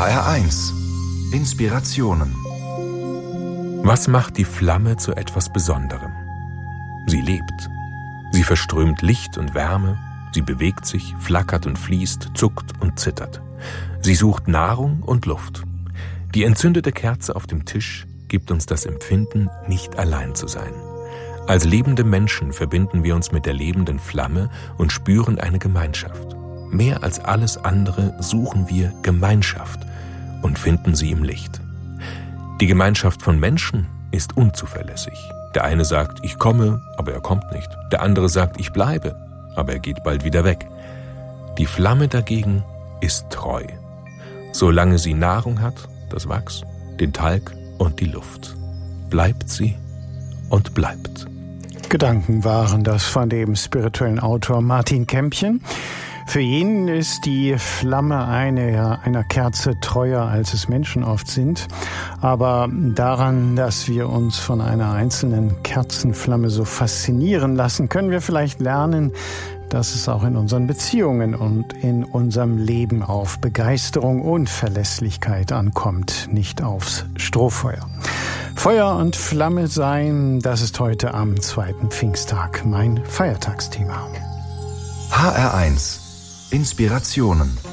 HR1 Inspirationen. Was macht die Flamme zu etwas Besonderem? Sie lebt. Sie verströmt Licht und Wärme, sie bewegt sich, flackert und fließt, zuckt und zittert. Sie sucht Nahrung und Luft. Die entzündete Kerze auf dem Tisch gibt uns das Empfinden, nicht allein zu sein. Als lebende Menschen verbinden wir uns mit der lebenden Flamme und spüren eine Gemeinschaft. Mehr als alles andere suchen wir Gemeinschaft und finden sie im Licht. Die Gemeinschaft von Menschen ist unzuverlässig. Der eine sagt, ich komme, aber er kommt nicht. Der andere sagt, ich bleibe, aber er geht bald wieder weg. Die Flamme dagegen ist treu. Solange sie Nahrung hat, das Wachs, den Talg und die Luft, bleibt sie und bleibt. Gedanken waren das von dem spirituellen Autor Martin Kämpchen. Für ihn ist die Flamme einer Kerze treuer, als es Menschen oft sind. Aber daran, dass wir uns von einer einzelnen Kerzenflamme so faszinieren lassen, können wir vielleicht lernen, dass es auch in unseren Beziehungen und in unserem Leben auf Begeisterung und Verlässlichkeit ankommt, nicht aufs Strohfeuer. Feuer und Flamme sein, das ist heute am 2. Pfingsttag mein Feiertagsthema. HR1 Inspirationen.